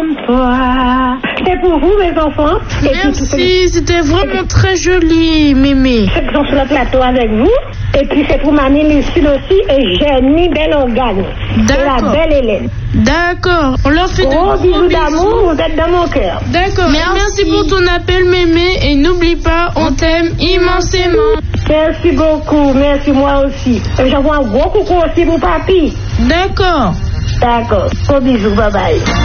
C'est pour vous, mes enfants. Merci, c'était vraiment très joli, Mémé. Ceux qui sont sur le plateau avec vous. Et puis c'est pour mamie Lucille aussi et Jenny Bel-Organe. Et la belle Hélène. D'accord. On leur fait gros bisous d'amour, vous êtes dans mon cœur. D'accord. Merci pour ton appel, Mémé. Et n'oublie pas, on t'aime immensément. Merci beaucoup, merci moi aussi. J'envoie un gros coucou aussi pour papy. D'accord. D'accord. Gros bisous, bye bye.